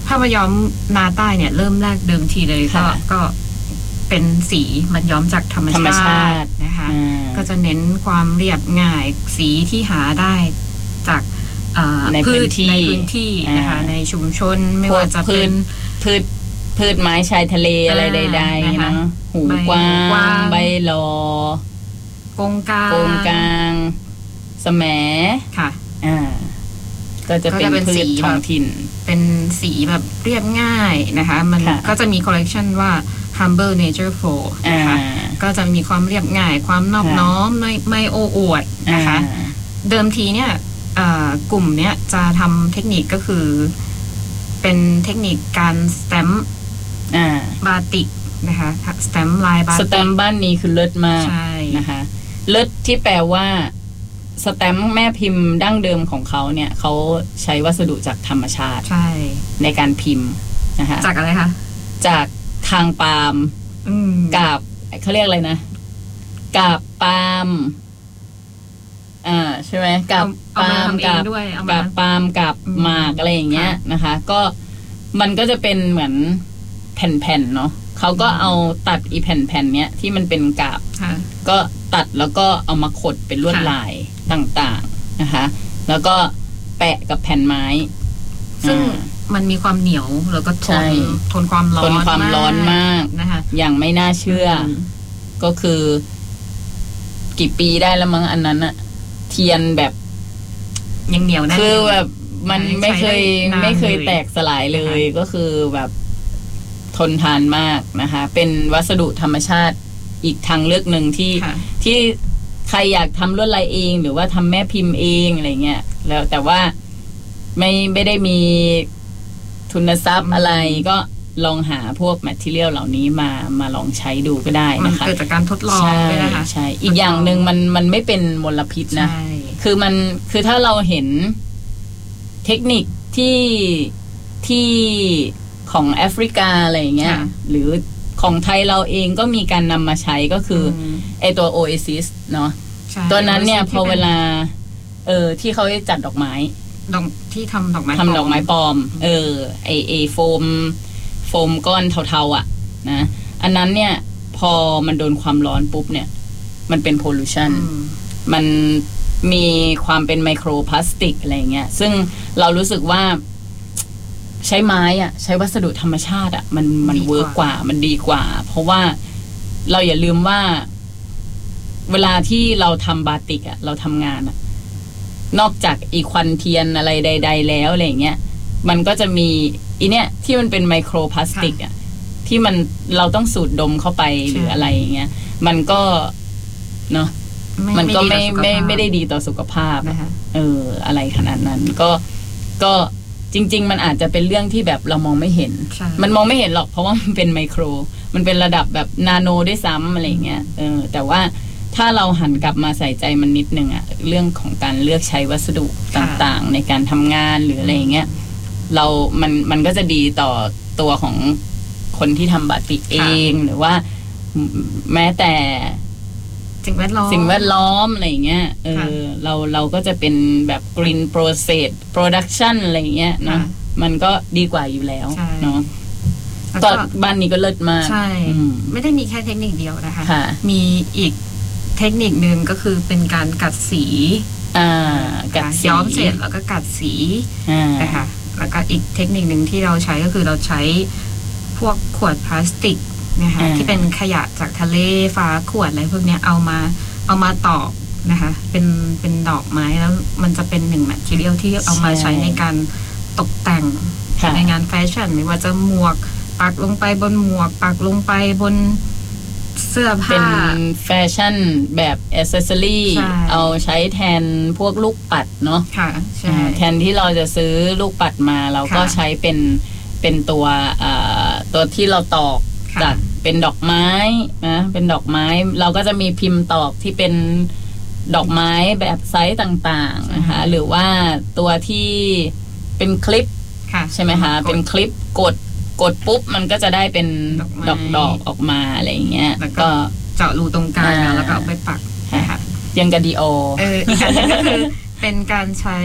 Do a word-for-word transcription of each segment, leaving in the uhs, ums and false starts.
ผ้ามัดย้อมนาใต้เนี่ยเริ่มแรกเดิมทีเลยก็ก็เป็นสีมัดย้อมจากธรรมชาตินะคะก็จะเน้นความเรียบง่ายสีที่หาได้จากในพื้นที่ในพื้นที่นะคะในชุมชนไม่ว่าจะเป็นพืชพืชไม้ชายทะเลอะไรใดๆนะหูกวางใบลอกงกลางกงกลางแสมค่ะอ่าก็จะเป็นพืชท้องถิ่นเป็นสีแบบเรียบง่ายนะคะมันก็จะมีคอลเลกชันว่า Humble Nature Flow นะคะก็จะมีความเรียบง่ายความนอบน้อมไม่ไม่โอ้อวดนะคะเดิมทีเนี่ยกลุ่มเนี้ยจะทำเทคนิคก็คือเป็นเทคนิคการสแตมป์บาติกนะคะสแตมป์ลายบาติกสแตมป์บ้านนี้คือเลิศมากนะคะเลิศที่แปลว่าสแตมป์แม่พิมพ์ดั้งเดิมของเขาเนี่ยเขาใช้วัสดุจากธรรมชาติใช่ในการพิมพ์นะคะจากอะไรคะจากทางปาล์มกาบเขาเรียกอะไรนะกาบปาล์มอ่าใช่ไหมกับปาล์มกับกับปาล์มกับหมากอะไรอย่างเงี้ยนะคะก็มันก็จะเป็นเหมือนแผ่นๆเนาะเขาก็เอาตัดอีแผ่นๆเนี้ยที่มันเป็นกาบก็ตัดแล้วก็เอามาขดเป็นลวดลายต่างๆนะคะแล้วก็แปะกับแผ่นไม้ซึ่งมันมีความเหนียวแล้วก็ทนทนความร้อนทนความร้อนมากนะคะอย่างไม่น่าเชื่อก็คือกี่ปีได้แล้วมั้งอันนั้นอะเทียนแบบยังเหนียวแน่นคือแบบมันไม่เคยไม่เคยแตกสลายเลยก็คือแบบทนทานมากนะคะเป็นวัสดุธรรมชาติอีกทางเลือกหนึ่งที่ที่ใครอยากทำลวดลายเองหรือว่าทำแม่พิมพ์เองอะไรเงี้ยแล้วแต่ว่าไม่ไม่ได้มีทุนทรัพย์อะไรก็ลองหาพวกแมททีเรียลเหล่านี้มามาลองใช้ดูก็ได้นะคะมันเกิดจากการทดลองด้วยนะคะใช่อีกอย่างหนึ่งมันมันไม่เป็นมลพิษนะคือมันคือถ้าเราเห็นเทคนิคที่ที่ของแอฟริกาอะไรอย่างเงี้ยหรือของไทยเราเองก็มีการนำมาใช้ก็คือไอตัวโอเอซิสเนาะตัวนั้นเนี่ยพอเวลาเออที่เขาจัดดอกไม้ดอกที่ทำดอกไม้ทำดอกไม้ปลอมเออไอไอโฟมโฟมก้อนเทาๆอ่ะนะอันนั้นเนี่ยพอมันโดนความร้อนปุ๊บเนี่ยมันเป็นโพลูชันมันมีความเป็นไมโครพลาสติกอะไรเงี้ยซึ่งเรารู้สึกว่าใช้ไม้อ่ะใช้วัสดุธรรมชาติอ่ะมันมันเวิร์กกว่ามันดีกว่าเพราะว่าเราอย่าลืมว่าเวลาที่เราทำบาติกอ่ะเราทำงานอ่ะนอกจากอีควันเทียนอะไรใดๆแล้วอะไรเงี้ยมันก็จะมีอีเนี้ยที่มันเป็นไมโครพลาสติกอ่ะที่มันเราต้องสูดดมเข้าไปหรืออะไรอย่างเงี้ยมันก็เนาะมันก็ไม่ไม่ไม่ได้ดีต่อสุขภาพเอออะไรขนาดนั้นก็ก็จริงๆมันอาจจะเป็นเรื่องที่แบบเรามองไม่เห็นมันมองไม่เห็นหรอกเพราะว่ามันเป็นไมโครมันเป็นระดับแบบนาโนด้วยซ้ำอะไรเงี้ยเออแต่ว่าถ้าเราหันกลับมาใส่ใจมันนิดนึงอะเรื่องของการเลือกใช้วัสดุต่างๆในการทำงานหรืออะไรเงี้ยเรา มัน มันก็จะดีต่อตัวของคนที่ทำบาติกเองหรือว่าแม้แต่สิ่งแวดล้อมสิ่งแวดล้อมอะไรเงี้ยเออเราเราก็จะเป็นแบบ green process production อะไรเงี้ยนะมันก็ดีกว่าอยู่แล้วเนาะตอนบ้านนี้ก็เลิศมากใช่ไม่ได้มีแค่เทคนิคเดียวนะคะมีอีกเทคนิคนึงก็คือเป็นการกัดสีอ่ากัดย้อมเสร็จแล้วก็กัดสีนะคะแล้วก็อีกเทคนิคหนึ่งที่เราใช้ก็คือเราใช้พวกขวดพลาสติกนะคะที่เป็นขยะจากทะเลฝาขวดอะไรพวกนี้เอามาเอามาตอกนะคะเป็นเป็นดอกไม้แล้วมันจะเป็นหนึ่งแมททีเรียลที่เอามาใช้ในการตกแต่งในงานแฟชั่นไม่ว่าจะหมวกปักลงไปบนหมวกปักลงไปบนเสื้อผ้าเป็นแฟชั่นแบบแอคเซสซอรี่เอาใช้แทนพวกลูกปัดเนาะค่ะใช่แทนที่เราจะซื้อลูกปัดมาเราก็ใช้เป็นเป็นตัวตัวที่เราตอกจากเป็นดอกไม้นะเป็นดอกไม้เราก็จะมีพิมพ์ตอกที่เป็นดอกไม้แบบไซส์ต่างๆนะคะหรือว่าตัวที่เป็นคลิปใช่ไหมคะเป็นคลิปกดกดปุ๊บมันก็จะได้เป็นดอกดอกออกมาอะไรอย่างเงี้ยก็เจาะรูตรงกลางแล้วก็เอาไปปักนะคะยังกระดีโอเอออีกอันนึงก็คือเป็นการใช้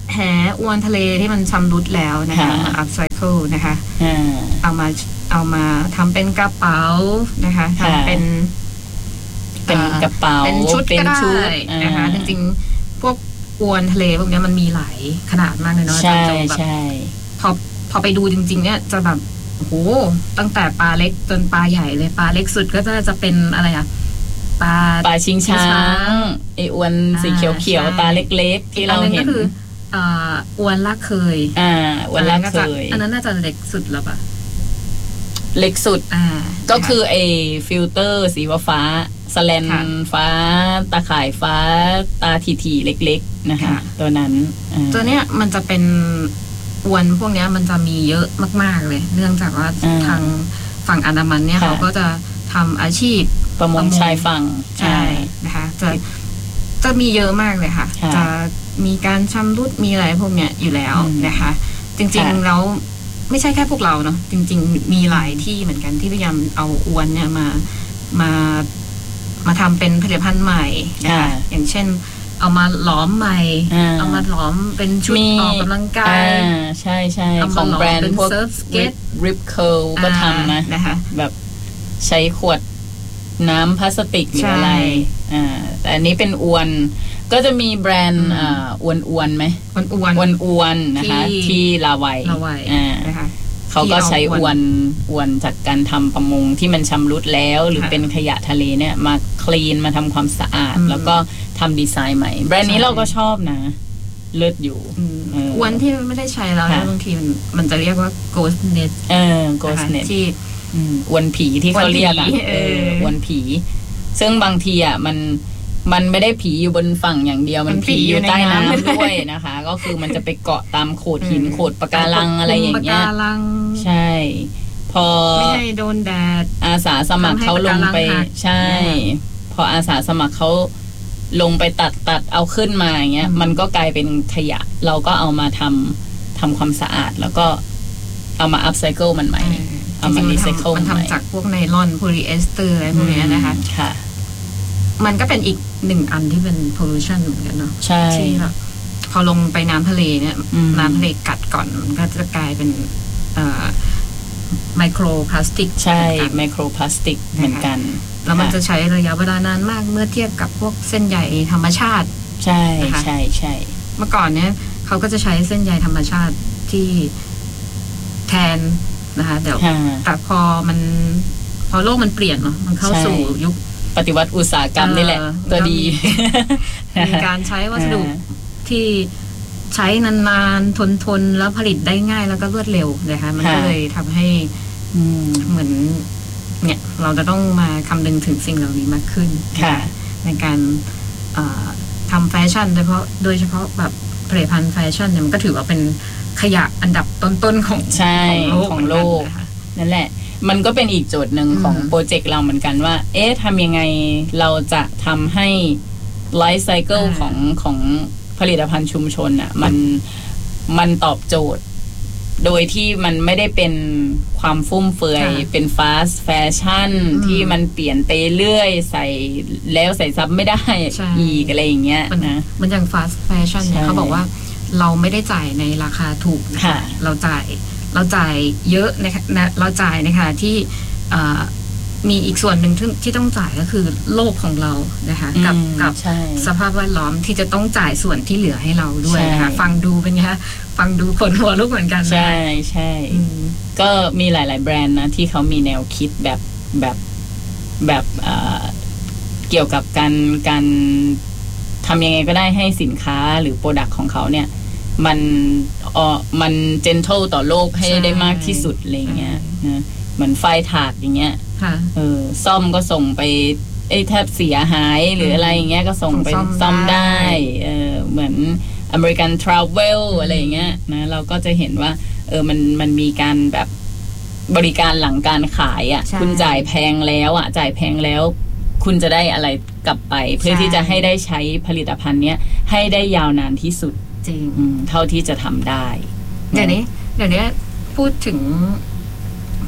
แหอวนทะเลที่มันชำรุดแล้วนะคะมาอัพไซเคิลนะคะเอามาเอามาทำเป็นกระเป๋านะคะทำเป็นเป็นกระเป๋าเป็นชุดก็ได้นะคะจริงๆพวกอวนทะเลพวกนี้มันมีหลายขนาดมากเลยเนาะใช่ใช่พอพอไปดูจริงๆเนี่ยจะแบบโอ้โหตั้งแต่ปลาเล็กจนปลาใหญ่เลยปลาเล็กสุดก็จะจะเป็นอะไรอะปลาปลาชิงช้างไออวนสีเขียวๆตาเล็กๆที่เราเห็นก็คืออ่าอวนลากเคยอ่าอวนลากเคยอันนั้นน่าจะเล็กสุดแล้วป่ะเล็กสุดอ่าก็คือไอฟิลเตอร์สีฟ้าสแลนฟ้าตาข่ายฟ้าตาทีๆเล็กๆนะคะตัวนั้นตัวเนี้ยมันจะเป็นอวนพวกนี้มันจะมีเยอะมากๆเลยเนื่องจากว่าทางฝั่งอันดามันเนี่ยเขาก็จะทำอาชีพประมงชายฝั่งใช่นะคะจะจะมีเยอะมากเลยค่ะจะมีการชำรุดมีอะไรพวกเนี้ยอยู่แล้วนะคะจริงๆแล้วไม่ใช่แค่พวกเราเนาะจริงๆมีหลายที่เหมือนกันที่พยายามเอาอวนเนี่ยมามามาทำเป็นผลิตภัณฑ์ใหม่นะคะอย่างเช่นเอามาหลอมใหม่เอามาหลอมเป็นชุดออกกำลังกายใช่ใช่ของแบรนด์พวก Rip Curl ก็ทำนะนะคะแบบใช้ขวดน้ำพลาสติกหรืออะไรอ่าแต่อันนี้เป็นอวนก็จะมีแบรนด์อ่าอวนอวนไหมอวนอวนอวนอวนนะคะที่ลาวัยอ่านะคะเขาก็ใช้อวนอวนจากการทำประมงที่มันชำรุดแล้วหรือเป็นขยะทะเลเนี่ยมาคลีนมาทำความสะอาดแล้วก็ทำดีไซน์ใหม่แบรนด์นี้เราก็ชอบนะเลิศอยู่อวนที่ไม่ได้ใช้แล้วนะบางทีมันมันจะเรียกว่า ghost net เออ ghost net ที่อวนผีที่เขาเรียกอ่ะเอออวนผีซึ่งบางทีอ่ะมันมันไม่ได้ผีอยู่บนฝั่งอย่างเดียวมันผีอยู่ใต้น้ำด้วยนะคะก็คือมันจะไปเกาะตามโขดหินโขดปะการังอะไรอย่างเงี้ยใช่พอไม่ให้โดนแดดอาสาสมัครเขาลงไปใช่พออาสาสมัครเขาลงไปตัดตัดเอาขึ้นมาอย่างเงี้ยมันก็กลายเป็นขยะเราก็เอามาทำทำความสะอาดแล้วก็เอามาอัพไซเคิลมันใหม่เอามารีไซเคิลมันทำจากพวกไนลอนโพลีเอสเตอร์อะไรพวกนี้นะคะค่ะมันก็เป็นอีกหนึ่งอันที่เป็น pollution เหมือนกันเนาะใช่ที่แบบพอลงไปน้ำทะเลเนี่ยน้ำทะเลกัดก่อนมันก็จะกลายเป็นไมโครพลาสติกใช่ไมโครพลาสติกเหมือนกันแล้วมันจะใช้ระยะเวลานานมากเมื่อเทียบกับพวกเส้นใยธรรมชาติใช่ใช่ใช่เมื่อก่อนเนี่ยเขาก็จะใช้เส้นใยธรรมชาติที่แทนนะคะเดี๋ยวแต่พอมันพอโลกมันเปลี่ยนเนาะมันเข้าสู่ยุคปฏิวัติอุตสาหกรรมนี่แหละตัวดีมีการใช้วัสดุที่ใช้นานๆทนๆแล้วผลิตได้ง่ายแล้วก็รวดเร็วนะคะมันก็เลยทำให้เหมือนเนี่ยเราจะต้องมาคำนึงถึงสิ่งเหล่านี้มากขึ้นในการทำแฟชั่นโดยเฉพาะโดยเฉพาะแบบผลิตภัณฑ์แฟชั่นเนี่ยมันก็ถือว่าเป็นขยะอันดับต้นๆของของโลกนั่นแหละมันก็เป็นอีกโจทย์หนึ่งของโปรเจกต์เราเหมือนกันว่าเอ๊ะทำยังไงเราจะทำให้ไลฟ์ไซเคิลของของผลิตภัณฑ์ชุมชนอ่ะมันมันตอบโจทย์โดยที่มันไม่ได้เป็นความฟุ่มเฟือยเป็นฟาสต์แฟชั่นที่มันเปลี่ยนไปเรื่อยใส่แล้วใส่ซับไม่ได้อีกอะไรอย่างเงี้ยนะมันอย่างฟาสต์แฟชั่นเนี่ยเขาบอกว่าเราไม่ได้จ่ายในราคาถูกเราจ่ายเราจ่ายเยอะนะคะเราจ่ายนะคะที่มีอีกส่วนหนึ่งที่ต้องจ่ายก็คือโลกของเรานะคะกับกับสภาพแวดล้อมที่จะต้องจ่ายส่วนที่เหลือให้เราด้วยนะคะฟังดูเป็นไงคะฟังดูขนหัวลุกเหมือนกันใช่ใช่ก็มีหลายๆแบรนด์นะที่เขามีแนวคิดแบบแบบแบบเกี่ยวกับการการทำยังไงก็ได้ให้สินค้าหรือโปรดักต์ของเขาเนี่ยมันอ๋อมันเจนเทิลต่อโลกให้ได้มากที่สุดอะไรเงี้ยนะเหมือนไฟถากอย่างเงี้ยเออซ่อมก็ส่งไปไอ้แทบเสียหายหรืออะไรอย่างเงี้ยก็ส่งไปซ่อมได้เออเหมือน American Travel อะไรอย่างเงี้ยนะเราก็จะเห็นว่าเออมันมันมีการแบบบริการหลังการขายอ่ะคุณจ่ายแพงแล้วอ่ะจ่ายแพงแล้วคุณจะได้อะไรกลับไปเพื่อที่จะให้ได้ใช้ผลิตภัณฑ์เนี้ยให้ได้ยาวนานที่สุดจริงเท่าที่จะทำได้เดี๋ยวนี้เดี๋ยวนี้พูดถึง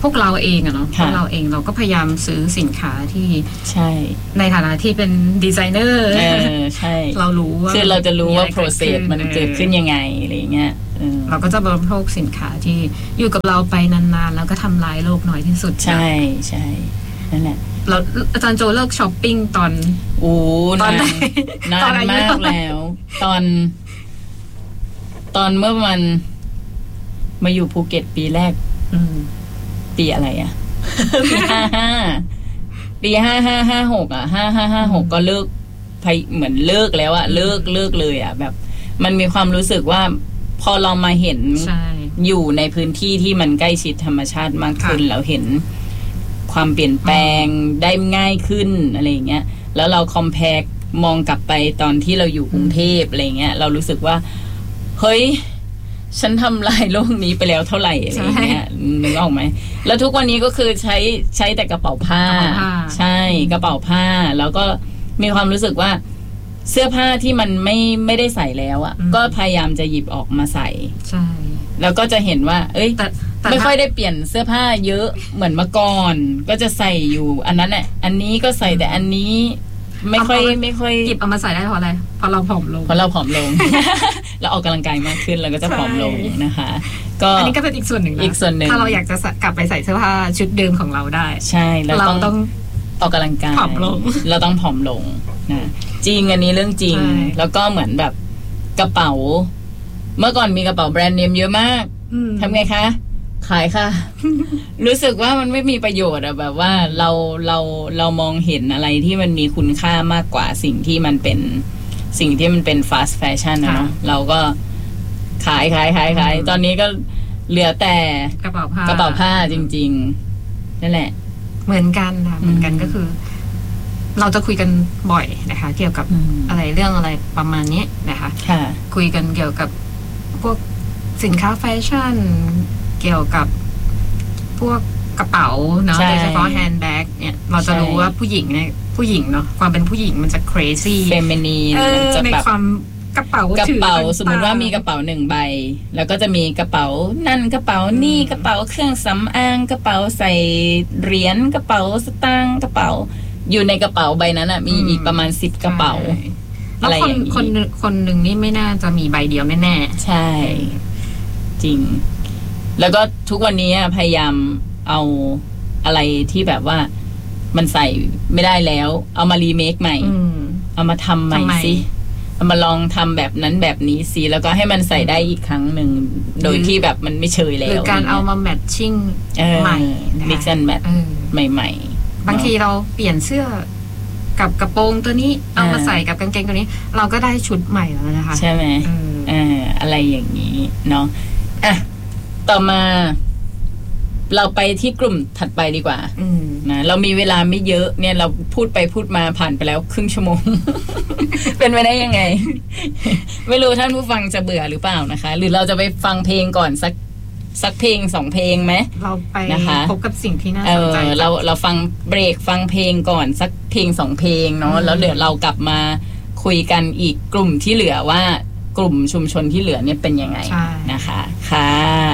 พวกเราเองอะเนาะพวกเราเองเราก็พยายามซื้อสินค้าที่ใช่ในฐานะที่เป็นดีไซเนอร์เออใช่เรารู้ว่าคือเราจะรู้ว่า process มันเกิดขึ้นยังไงอะไรเงี้ยเราก็จะบริโภคสินค้าที่อยู่กับเราไปนานๆแล้วก็ทำลายโลกน้อยที่สุดใช่ใช่นั่นแหละเราอาจารย์โจเลิกช้อปปิ้งตอนโอ้นานนานมากแล้วตอนตอนเมื่อมันมาอยู่ภูเก็ตปีแรกปีอะไรอ่ะปีห้าห้าปีห้าห้าห้าหกอ่ะห้าห้าห้าหกก็เลิกไปเหมือนเลิกแล้วอ่ะเลิกเลิกเลยอ่ะแบบมันมีความรู้สึกว่าพอเรามาเห็นอยู่ในพื้นที่ที่มันใกล้ชิดธรรมชาติมากขึ้นแล้วเห็นความเปลี่ยนแปลงได้ง่ายขึ้นอะไรอย่างเงี้ยแล้วเราคอมแพคมองกลับไปตอนที่เราอยู่กรุงเทพอะไรเงี้ยเรารู้สึกว่าเฮ้ยฉันทำลายโลกนี้ไปแล้วเท่าไหร่อะไรเงี้ยนึกออกไหมแล้วทุกวันนี้ก็คือใช้ใช้แต่กระเป๋าผ้าใช่กระเป๋าผ้าแล้วก็มีความรู้สึกว่าเสื้อผ้าที่มันไม่ไม่ได้ใส่แล้วอ่ะก็พยายามจะหยิบออกมาใส่ใช่แล้วก็จะเห็นว่าเอ้ยไม่ค่อยได้เปลี่ยนเสื้อผ้าเยอะเหมือนเมื่อก่อนก็จะใส่อยู่อันนั้นแหละอันนี้ก็ใส่แต่อันนี้ไม่ค่อยไม่ค่อยหยิบเอามาใส่ได้เพราะอะไรเพราะเราผอมลงเพราะเราผอมลง เราออกกำลังกายมากขึ้นเราก็จะผอมลงนะคะก็อันนี้ก็เป็นอีกส่วนหนึ่งอีกส่วนหนึ่งถ้าเราอยากจะกลับไปใส่เสื้อผ้าชุดเดิมของเราได้ใช่เราต้องออกกำลังกายผอมลงเราต้องผอมลงนะจริงอันนี้เรื่องจริงแล้วก็เหมือนแบบกระเป๋าเมื่อก่อนมีกระเป๋าแบรนด์เนมเยอะมากทำไงคะขายค่ะ รู้สึกว่ามันไม่มีประโยชน์อะแบบว่าเราเราเรามองเห็นอะไรที่มันมีคุณค่ามากกว่าสิ่งที่มันเป็นสิ่งที่มันเป็นฟาสต์แฟชั่นนะเนาะเราก็ขายขายขายขายตอนนี้ก็เหลือแต่กระเป๋าผ้ากระเป๋าผ้าจริงๆนั่นแหละเหมือนกันค่ะเหมือนกันก็คือเราจะคุยกันบ่อยนะคะเกี่ยวกับอะไรเรื่องอะไรประมาณนี้นะคะคุยกันเกี่ยวกับพวกสินค้าแฟชั่นเกี่ยวกับพวกกระเป๋าเนาะโดยเฉพาะแฮนด์แบ็กเนี่ยเราจะรู้ว่าผู้หญิงเนี่ยผู้หญิงเนาะความเป็นผู้หญิงมันจะ crazy เฟมินีนมันจะแบบในความกระเป๋ากระเป๋าสมมติว่ามีกระเป๋าหนึ่งใบแล้วก็จะมีกระเป๋านั่นกระเป๋านี่กระเป๋าเครื่องสำอางกระเป๋าใส่เหรียญกระเป๋าสตางค์กระเป๋าอยู่ในกระเป๋าใบนั้นอ่ะมีอีกประมาณสิบกระเป๋าอะไรอย่างนี้คนคนหนึ่งนี่ไม่น่าจะมีใบเดียวแน่ๆใช่จริงแล้วก็ทุกวันนี้พยายามเอาอะไรที่แบบว่ามันใส่ไม่ได้แล้วเอามารีเมคใหม่เอามาทำใหม่สิเอามาลองทำแบบนั้นแบบนี้สิแล้วก็ให้มันใส่ได้อีกครั้งหนึ่งโดยที่แบบมันไม่เชยแล้วหรือการเอามาแมทชิ่งใหม่มิกซ์แอนด์แมทใหม่ๆบางทีเราเปลี่ยนเสื้อกับกระโปรงตัวนี้เอามาใส่กับกางเกงตัวนี้เราก็ได้ชุดใหม่แล้วนะคะใช่ไหมเอออะไรอย่างนี้เนาะอ่ะต่อมาเราไปที่กลุ่มถัดไปดีกว่านะเรามีเวลาไม่เยอะเนี่ยเราพูดไปพูดมาผ่านไปแล้วครึ่งชั่วโมง เป็นไปได้ยังไง ไม่รู้ท่านผู้ฟังจะเบื่อหรือเปล่านะคะหรือเราจะไปฟังเพลงก่อนสักสักเพลงสองเพลงไหมเราไปนะคะพบกับสิ่งที่น่าสนใจเราเราฟังเบรกฟังเพลงก่อนสักเพลงสองเพลงเนาะแล้วเดี๋ยวเรากลับมาคุยกันอีกกลุ่มที่เหลือว่ากลุ่มชุมชนที่เหลือเนี่ยเป็นยังไงนะคะค่ะ